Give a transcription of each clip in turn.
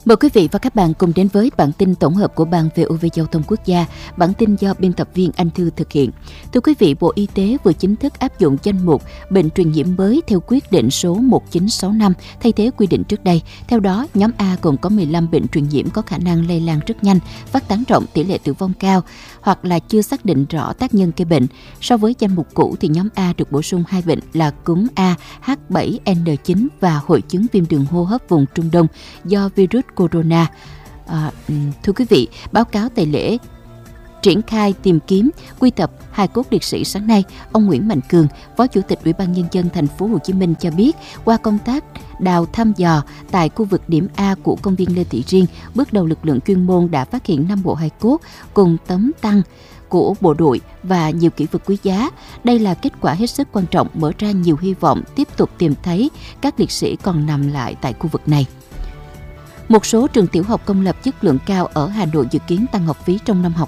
Mời quý vị và các bạn cùng đến với bản tin tổng hợp của Ban VOV Giao thông Quốc gia. Bản tin do biên tập viên Anh Thư thực hiện. Thưa quý vị, Bộ Y tế vừa chính thức áp dụng danh mục bệnh truyền nhiễm mới theo quyết định số 1965 thay thế quy định trước đây. Theo đó, nhóm A gồm có 15 bệnh truyền nhiễm có khả năng lây lan rất nhanh, phát tán rộng, tỷ lệ tử vong cao hoặc là chưa xác định rõ tác nhân gây bệnh. So với danh mục cũ thì nhóm A được bổ sung 2 bệnh là cúm A, H7N9 và hội chứng viêm đường hô hấp vùng Trung Đông do virus corona. Thưa quý vị, báo cáo tại lễ triển khai tìm kiếm quy tập hài cốt liệt sĩ sáng nay, ông Nguyễn Mạnh Cường, Phó Chủ tịch Ủy ban Nhân dân thành phố Hồ Chí Minh cho biết, qua công tác đào thăm dò tại khu vực điểm A của công viên Lê Thị Riêng, bước đầu lực lượng chuyên môn đã phát hiện 5 bộ hài cốt cùng tấm tăng của bộ đội và nhiều kỷ vật quý giá. Đây là kết quả hết sức quan trọng, mở ra nhiều hy vọng tiếp tục tìm thấy các liệt sĩ còn nằm lại tại khu vực này. Một số trường tiểu học công lập chất lượng cao ở Hà Nội dự kiến tăng học phí trong năm học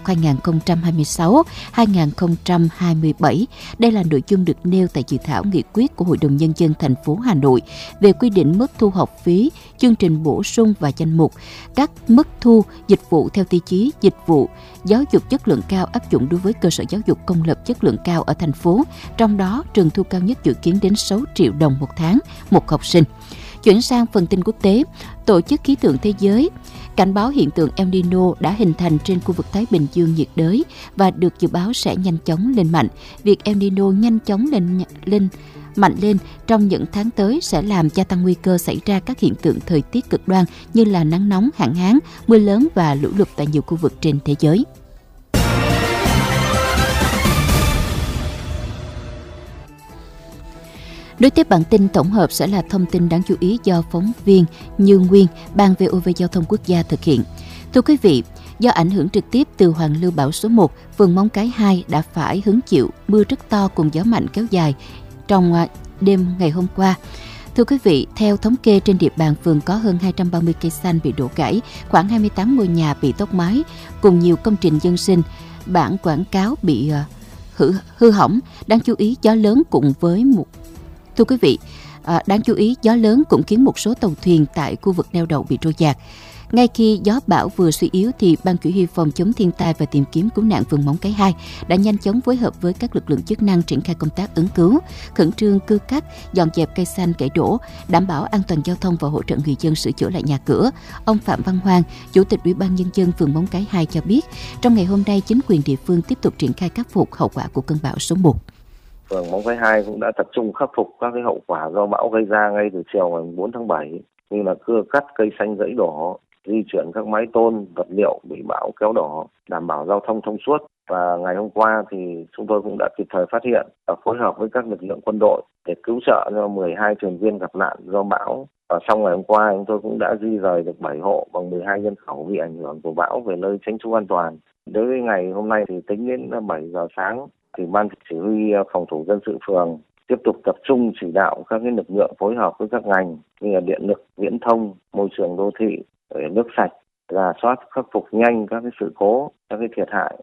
2026-2027. Đây là nội dung được nêu tại dự thảo nghị quyết của Hội đồng Nhân dân thành phố Hà Nội về quy định mức thu học phí, chương trình bổ sung và danh mục các mức thu dịch vụ theo tiêu chí dịch vụ giáo dục chất lượng cao áp dụng đối với cơ sở giáo dục công lập chất lượng cao ở thành phố. Trong đó, trường thu cao nhất dự kiến đến 6 triệu đồng một tháng một học sinh. Chuyển sang phần tin quốc tế, Tổ chức Khí tượng Thế giới cảnh báo hiện tượng El Nino đã hình thành trên khu vực Thái Bình Dương nhiệt đới và được dự báo sẽ nhanh chóng lên mạnh. Việc El Nino nhanh chóng mạnh lên trong những tháng tới sẽ làm gia tăng nguy cơ xảy ra các hiện tượng thời tiết cực đoan như là nắng nóng, hạn hán, mưa lớn và lũ lụt tại nhiều khu vực trên thế giới. Đối tiếp bản tin tổng hợp sẽ là thông tin đáng chú ý do phóng viên Như Nguyên, Ban VOV Giao thông Quốc gia thực hiện. Thưa quý vị, do ảnh hưởng trực tiếp từ hoàn lưu bão số 1, phường Móng Cái 2 đã phải hứng chịu mưa rất to cùng gió mạnh kéo dài trong đêm ngày hôm qua. Thưa quý vị, theo thống kê trên địa bàn phường có hơn 230 cây xanh bị đổ gãy, khoảng 28 ngôi nhà bị tốc mái, cùng nhiều công trình dân sinh, bảng quảng cáo bị hư hỏng. Đáng chú ý, gió lớn cũng khiến một số tàu thuyền tại khu vực neo đậu bị trôi dạt. Ngay khi gió bão vừa suy yếu thì Ban Chỉ huy phòng chống thiên tai và tìm kiếm cứu nạn phường Móng Cái 2 đã nhanh chóng phối hợp với các lực lượng chức năng triển khai công tác ứng cứu, khẩn trương cưa cắt, dọn dẹp cây xanh gãy đổ, đảm bảo an toàn giao thông và hỗ trợ người dân sửa chữa lại nhà cửa. Ông Phạm Văn Hoang, Chủ tịch Ủy ban Nhân dân phường Móng Cái 2 cho biết, trong ngày hôm nay chính quyền địa phương tiếp tục triển khai khắc phục hậu quả của cơn bão số 1. Phường Móng Cái 2 cũng đã tập trung khắc phục các hậu quả do bão gây ra ngay từ chiều ngày 4 tháng 7, như là cưa cắt cây xanh gãy đổ, di chuyển các mái tôn, vật liệu bị bão kéo đổ, đảm bảo giao thông thông suốt. Và ngày hôm qua thì chúng tôi cũng đã kịp thời phát hiện và phối hợp với các lực lượng quân đội để cứu trợ cho 12 thuyền viên gặp nạn do bão. Và trong ngày hôm qua chúng tôi cũng đã di rời được 7 hộ bằng 12 nhân khẩu bị ảnh hưởng của bão về nơi tránh trú an toàn. Đối với ngày hôm nay thì tính đến 7 giờ sáng thì Ban Chỉ huy phòng thủ dân sự phường tiếp tục tập trung chỉ đạo các lực lượng phối hợp với các ngành như là điện lực, viễn thông, môi trường đô thị, nước sạch, rà soát khắc phục nhanh các sự cố, các thiệt hại.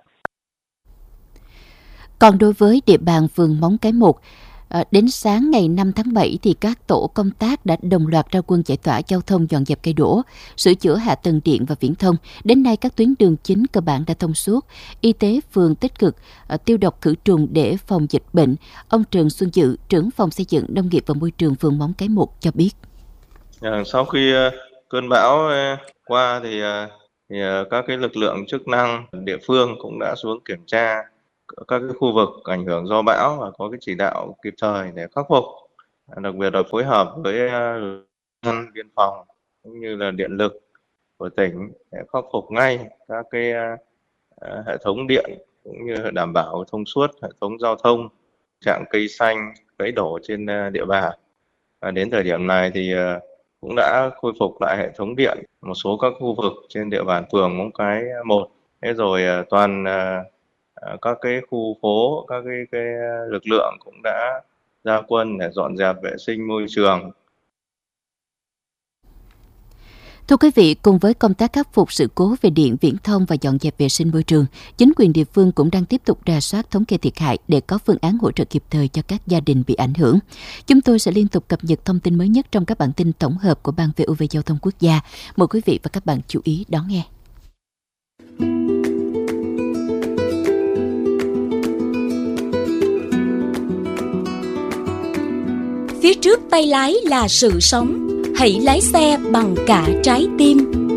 Còn đối với địa bàn phường Móng Cái 1, đến sáng ngày 5 tháng 7 thì các tổ công tác đã đồng loạt ra quân giải tỏa giao thông, dọn dẹp cây đổ, sửa chữa hạ tầng điện và viễn thông. Đến nay các tuyến đường chính cơ bản đã thông suốt. Y tế phường tích cực tiêu độc khử trùng để phòng dịch bệnh. Ông Trần Xuân Dự, trưởng phòng xây dựng, nông nghiệp và môi trường phường Móng Cái 1 cho biết. Sau khi cơn bão qua thì các lực lượng chức năng địa phương cũng đã xuống kiểm tra các khu vực ảnh hưởng do bão và có chỉ đạo kịp thời để khắc phục, đặc biệt là phối hợp với biên phòng cũng như là điện lực của tỉnh để khắc phục ngay các hệ thống điện cũng như đảm bảo thông suốt hệ thống giao thông, trạng cây xanh gãy đổ trên địa bàn. Và đến thời điểm này thì cũng đã khôi phục lại hệ thống điện một số các khu vực trên địa bàn phường Móng Cái 1. Thế rồi toàn các khu phố, các lực lượng cũng đã ra quân để dọn dẹp vệ sinh môi trường. Thưa quý vị, cùng với công tác khắc phục sự cố về điện, viễn thông và dọn dẹp vệ sinh môi trường, chính quyền địa phương cũng đang tiếp tục rà soát thống kê thiệt hại để có phương án hỗ trợ kịp thời cho các gia đình bị ảnh hưởng. Chúng tôi sẽ liên tục cập nhật thông tin mới nhất trong các bản tin tổng hợp của Ban VOV Giao thông Quốc gia. Mời quý vị và các bạn chú ý đón nghe. Phía trước tay lái là sự sống. Hãy lái xe bằng cả trái tim.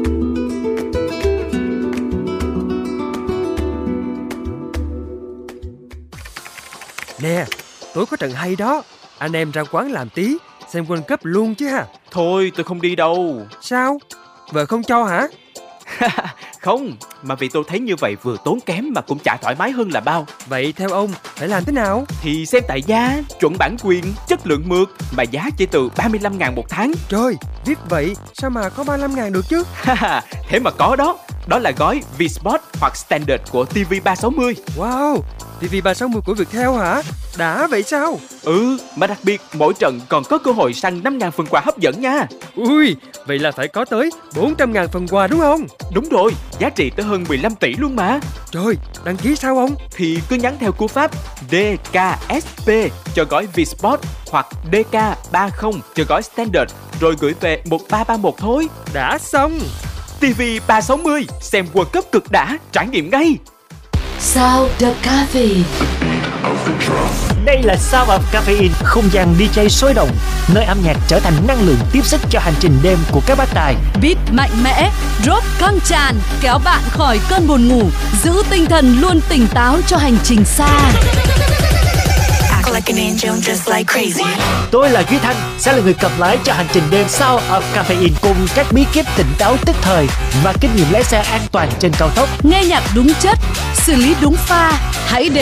Nè, tối có trận hay đó. Anh em ra quán làm tí, xem World Cup luôn chứ ha. Thôi tôi không đi đâu. Sao? Vợ không cho hả? Không, mà vì tôi thấy như vậy vừa tốn kém mà cũng chả thoải mái hơn là bao. Vậy theo ông, phải làm thế nào? Thì xem tại giá, chuẩn bản quyền, chất lượng mượt, mà giá chỉ từ 35.000 một tháng. Trời, viết vậy sao mà có 35.000 được chứ? Thế mà có đó. Đó là gói V-Sport hoặc Standard của TV360. Wow, TV360 của Viettel hả? Đã vậy sao? Mà đặc biệt mỗi trận còn có cơ hội săn 5.000 phần quà hấp dẫn nha. Ui, vậy là phải có tới 400.000 phần quà đúng không? Đúng rồi, giá trị tới hơn 15 tỷ luôn mà. Trời, đăng ký sao ông? Thì cứ nhắn theo cú pháp DKSP cho gói V-Sport hoặc DK30 cho gói Standard rồi gửi về 1331 thôi. Đã xong. TV360, xem World Cup cực đã, trải nghiệm ngay. Sound of Caffeine. Đây là Sound of Caffeine, không gian DJ sôi động, nơi âm nhạc trở thành năng lượng tiếp sức cho hành trình đêm của các bác tài. Beat mạnh mẽ, drop căng tràn, kéo bạn khỏi cơn buồn ngủ, giữ tinh thần luôn tỉnh táo cho hành trình xa. Tôi là Duy Thanh, sẽ là người cầm lái cho hành trình đêm Sound of Caffeine cùng các bí kíp tỉnh táo tức thời và kinh nghiệm lái xe an toàn trên cao tốc. Nghe nhạc đúng chất, xử lý đúng pha, hãy đến